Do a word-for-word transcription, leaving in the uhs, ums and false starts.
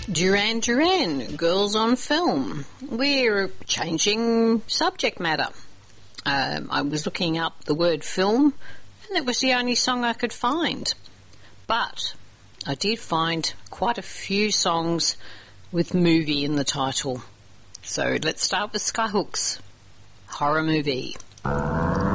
Duran Duran, Girls on Film. We're changing subject matter. Um, I was looking up the word film, and that was the only song I could find. But I did find quite a few songs with movie in the title. So let's start with Skyhooks, horror movie.